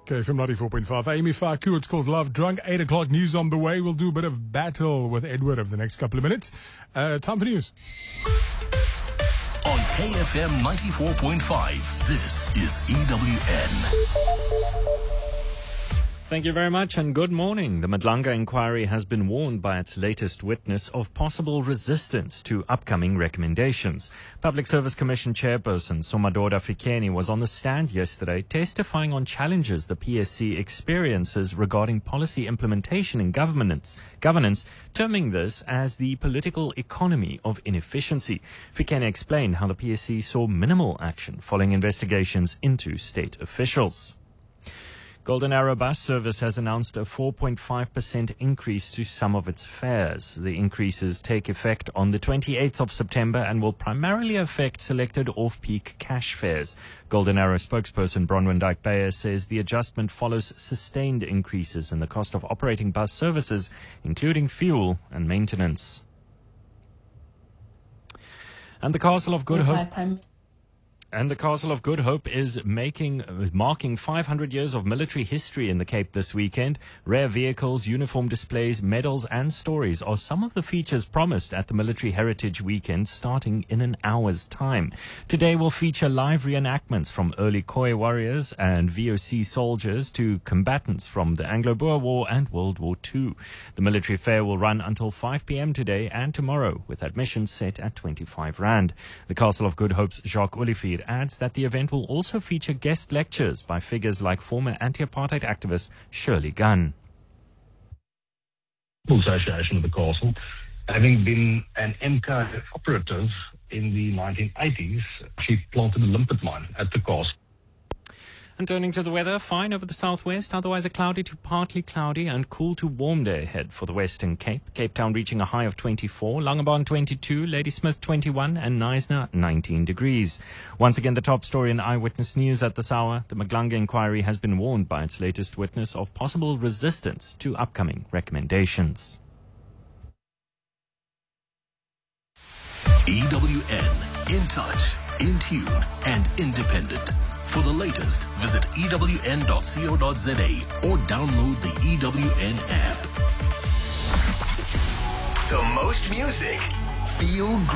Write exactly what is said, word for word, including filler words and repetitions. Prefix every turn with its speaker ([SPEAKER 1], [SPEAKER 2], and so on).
[SPEAKER 1] K F M ninety-four point five. Amy Faku, it's called Love Drunk. eight o'clock news on the way. We'll do a bit of battle with Edward over the next couple of minutes. Uh, time for news.
[SPEAKER 2] On K F M ninety-four point five, this is E W N.
[SPEAKER 3] Thank you very much and good morning. The Madlanga inquiry has been warned by its latest witness of possible resistance to upcoming recommendations. Public Service Commission Chairperson Somadoda Fikeni was on the stand yesterday testifying on challenges the P S C experiences regarding policy implementation in governance, governance, terming this as the political economy of inefficiency. Fikeni explained how the P S C saw minimal action following investigations into state officials. Golden Arrow Bus Service has announced a four point five percent increase to some of its fares. The increases take effect on the twenty-eighth of September and will primarily affect selected off-peak cash fares. Golden Arrow spokesperson Bronwyn Dyke-Beyer says the adjustment follows sustained increases in the cost of operating bus services, including fuel and maintenance. And the Castle of Good Hope... And the Castle of Good Hope is making, marking five hundred years of military history in the Cape this weekend. Rare vehicles, uniform displays, medals and stories are some of the features promised at the Military Heritage Weekend starting in an hour's time. Today will feature live reenactments from early Khoi warriors and V O C soldiers to combatants from the Anglo-Boer War and World War Two. The military fair will run until five p.m. today and tomorrow, with admissions set at twenty-five rand. The Castle of Good Hope's Jacques Olivier adds that the event will also feature guest lectures by figures like former anti-apartheid activist Shirley Gunn.
[SPEAKER 4] Association of the Castle, having been an M K operative in the nineteen eighties, she planted a limpet mine at the castle.
[SPEAKER 3] And turning to the weather, fine over the southwest, otherwise a cloudy to partly cloudy and cool to warm day ahead for the Western Cape. Cape Town reaching a high of twenty-four, Langebaan twenty-two, Ladysmith twenty-one and Knysna nineteen degrees. Once again, the top story in Eyewitness News at this hour. The Madlanga inquiry has been warned by its latest witness of possible resistance to upcoming recommendations.
[SPEAKER 2] E W N, in touch, in tune and independent. For the latest, visit E W N dot co dot za or download the E W N app.
[SPEAKER 5] The most music, feel great.